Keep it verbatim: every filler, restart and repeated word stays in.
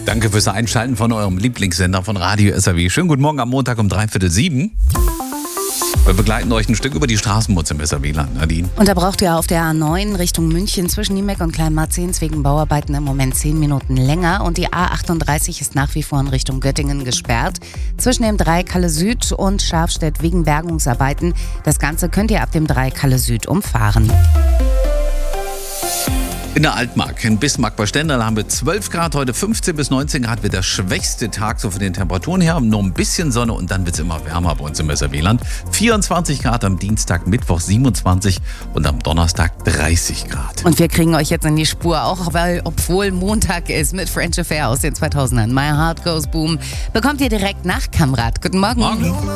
Danke fürs Einschalten von eurem Lieblingssender von Radio S R W. Schönen guten Morgen am Montag um dreiviertel sieben. Wir begleiten euch ein Stück über die Straßenmutz im S R W-Land, Nadine. Und da braucht ihr auf der A neun Richtung München zwischen Niemeck und Kleinmarzens wegen Bauarbeiten im Moment zehn Minuten länger. Und die A achtunddreißig ist nach wie vor in Richtung Göttingen gesperrt. Zwischen dem Dreieck Halle Süd und Schafstedt wegen Bergungsarbeiten. Das Ganze könnt ihr ab dem Dreieck Halle Süd umfahren. In der Altmark, in Bismarck bei Stendal haben wir zwölf Grad, heute fünfzehn bis neunzehn Grad wird der schwächste Tag so von den Temperaturen her. Nur ein bisschen Sonne und dann wird es immer wärmer bei uns im S R W-Land. vierundzwanzig Grad am Dienstag, Mittwoch siebenundzwanzig und am Donnerstag dreißig Grad. Und wir kriegen euch jetzt in die Spur, auch weil, obwohl Montag ist, mit French Affair aus den zweitausendern. My Heart Goes Boom bekommt ihr direkt nach Kamrat. Guten Morgen. Morgen.